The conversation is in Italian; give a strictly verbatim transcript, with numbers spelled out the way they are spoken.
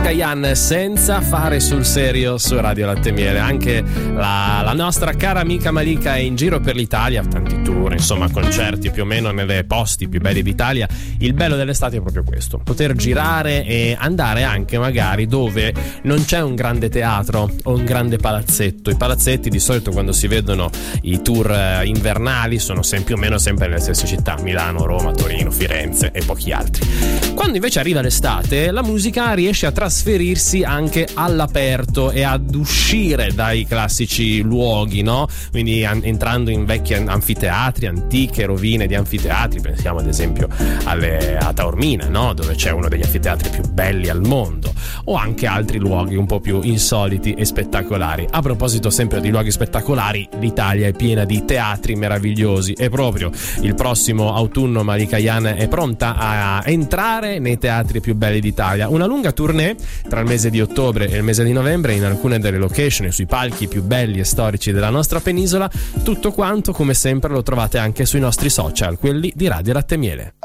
Malika Yan senza fare sul serio su Radio Latte Miele. Anche la, la nostra cara amica Malika è in giro per l'Italia, tanti tour, insomma concerti più o meno nelle posti più belli d'Italia. Il bello dell'estate è proprio questo, poter girare e andare anche magari dove non c'è un grande teatro o un grande palazzetto. I palazzetti di solito quando si vedono i tour invernali sono sempre, più o meno sempre nelle stesse città, Milano, Roma, Torino, Firenze e pochi altri. Quando invece arriva l'estate, la musica riesce a trasferirsi anche all'aperto e ad uscire dai classici luoghi, no? Quindi an- entrando in vecchi anfiteatri, antiche rovine di anfiteatri, pensiamo ad esempio alle, a Taormina, no? Dove c'è uno degli anfiteatri più belli al mondo, o anche altri luoghi un po' più insoliti e spettacolari. A proposito sempre di luoghi spettacolari, l'Italia è piena di teatri meravigliosi e proprio il prossimo autunno Malika Yan è pronta a entrare nei teatri più belli d'Italia. Una lunga tournée tra il mese di ottobre e il mese di novembre in alcune delle location sui palchi più belli e storici della nostra penisola. Tutto quanto come sempre lo trovate anche sui nostri social, quelli di Radio Latte Miele.